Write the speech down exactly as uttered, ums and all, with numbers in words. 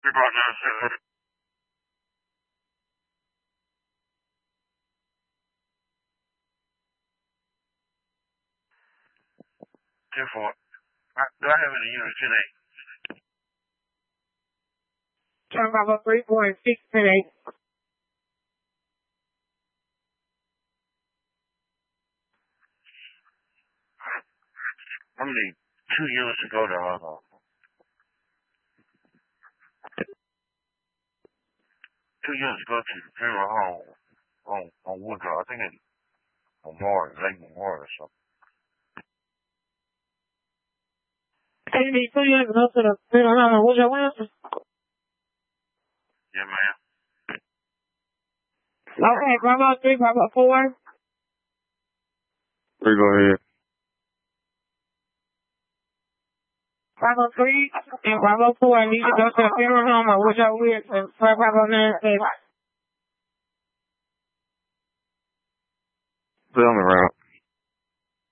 about that. Therefore, do I have any units today? Turn Bravo three four and six today. I'm gonna need two units to go to uh, two units to go to the funeral home on on Woodrow. I think it's Memorial, Lake Memorial or something. Hey, you need two units to go to the funeral home on Woodrow Wilson? Yeah, ma'am. Okay, Bravo three, Bravo four. Three, go ahead. Bravo three and Bravo four, I need to go to the funeral home on Woodrow Wilson for Bravo nine. Stay on the route.